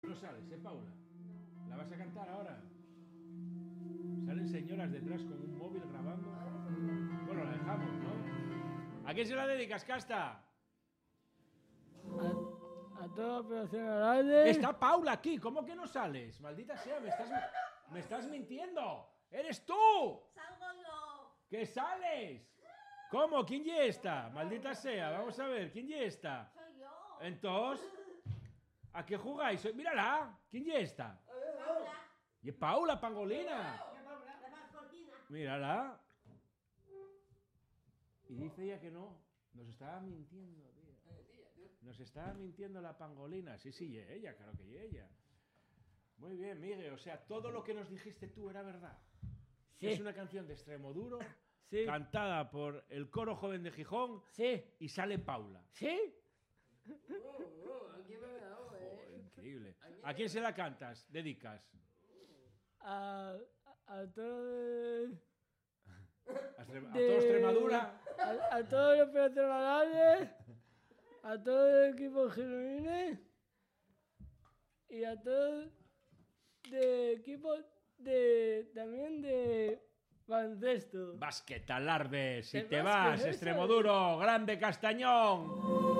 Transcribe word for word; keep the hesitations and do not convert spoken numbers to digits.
No sales, ¿eh, Paula? ¿La vas a cantar ahora? Salen señoras detrás con un móvil grabando. Bueno, la dejamos, ¿no? ¿A quién se la dedicas, Casta? A, a toda operación al aire. Está Paula aquí, ¿cómo que no sales? Maldita sea, me estás, me estás mintiendo. ¡Eres tú! ¡Salgo yo! ¿Qué sales? ¿Cómo? ¿Quién ya está? Maldita sea, vamos a ver, ¿quién ya está? Soy yo. Entonces, ¿a qué jugáis? Mírala, ¿quién ya está? Paula. Y Paula Pangolina. La mascotina. Mírala. Y dice ella que no. Nos estaba mintiendo, tío. Nos estaba mintiendo la Pangolina. Sí, sí, y ella, claro que y ella. Muy bien, Miguel. O sea, todo lo que nos dijiste tú era verdad. Sí. Es una canción de Extremoduro, Sí. cantada por el Coro Joven de Gijón, Sí. y sale Paula. ¿Sí? Joder, increíble. ¿A quién se la cantas? ¿Dedicas? A, a, a todo... ¿A, Extrem- a de- todo Extremadura? A, a todo el operación al aire. A todo el equipo gironines. Y a todo de equipo de también de baloncesto. Basquetalarde, si De te básquet, vas, eso Extremoduro, grande Castañón.